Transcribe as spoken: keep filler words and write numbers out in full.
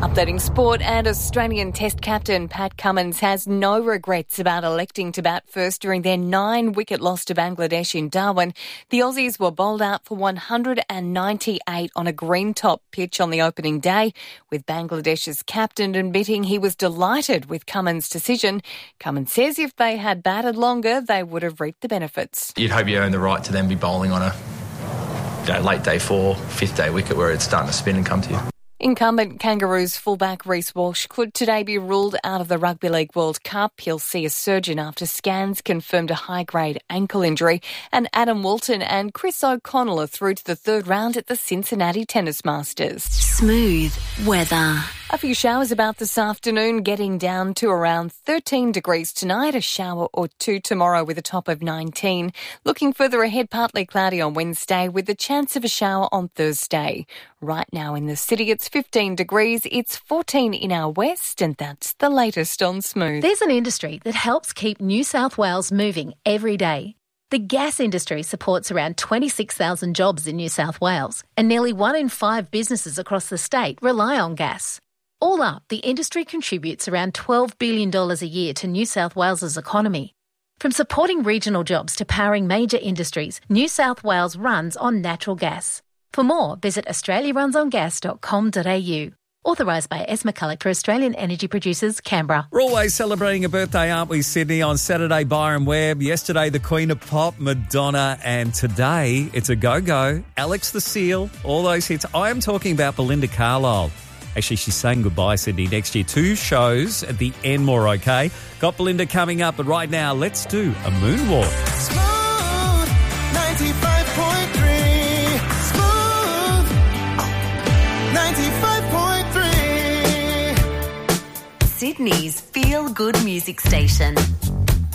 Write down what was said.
Updating sport, and Australian Test captain Pat Cummins has no regrets about electing to bat first during their nine-wicket loss to Bangladesh in Darwin. The Aussies were bowled out for one hundred ninety-eight on a green-top pitch on the opening day, with Bangladesh's captain admitting he was delighted with Cummins' decision. Cummins says if they had batted longer, they would have reaped the benefits. You'd hope you earn the right to then be bowling on a you know, late day four, fifth day wicket where it's starting to spin and come to you. Incumbent Kangaroos fullback Reece Walsh could today be ruled out of the Rugby League World Cup. He'll see a surgeon after scans confirmed a high-grade ankle injury. And Adam Walton and Chris O'Connell are through to the third round at the Cincinnati Tennis Masters. Smooth weather. A few showers about this afternoon, getting down to around thirteen degrees tonight. A shower or two tomorrow with a top of nineteen. Looking further ahead, partly cloudy on Wednesday with the chance of a shower on Thursday. Right now in the city, it's fifteen degrees. It's fourteen in our west, and that's the latest on Smooth. There's an industry that helps keep New South Wales moving every day. The gas industry supports around twenty-six thousand jobs in New South Wales, and nearly one in five businesses across the state rely on gas. All up, the industry contributes around twelve billion dollars a year to New South Wales's economy. From supporting regional jobs to powering major industries, New South Wales runs on natural gas. For more, visit australia runs on gas dot com dot a u. Authorised by S. McCulloch for Australian Energy Producers, Canberra. We're always celebrating a birthday, aren't we, Sydney? On Saturday, Byron Webb. Yesterday, the Queen of Pop, Madonna. And today, it's a go-go. Alex the Seal, all those hits. I am talking about Belinda Carlisle. Actually, she's saying goodbye, Sydney, next year. Two shows at the Enmore, OK? Got Belinda coming up, but right now, let's do a moonwalk. Smooth ninety-five point three. Smooth ninety-five point three. Sydney's feel-good music station.